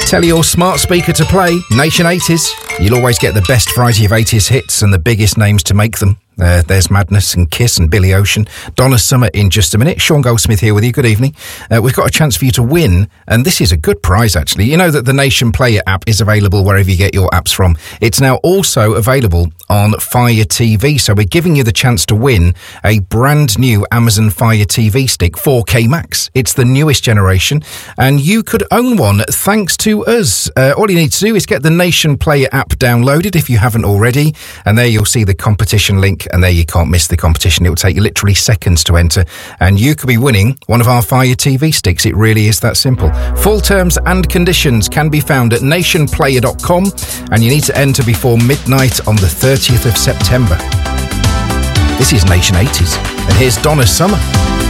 Tell your smart speaker to play Nation 80s. You'll always get the best variety of 80s hits and the biggest names to make them. There's Madness and Kiss and Billy Ocean. Donna Summer in just a minute. Sean Goldsmith here with you. Good evening. We've got a chance for you to win, and this is a good prize, actually. You know that the Nation Player app is available wherever you get your apps from. It's now also available on Fire TV, so we're giving you the chance to win a brand new Amazon Fire TV stick 4K Max. It's the newest generation, and you could own one thanks to us. All you need to do is get the Nation Player app downloaded if you haven't already, and there you'll see the competition link. And there you can't miss the competition. It will take you literally seconds to enter. And you could be winning one of our Fire TV sticks. It really is that simple. Full terms and conditions can be found at nationplayer.com. And you need to enter before midnight on the 30th of September. This is Nation 80s. And here's Donna Summer.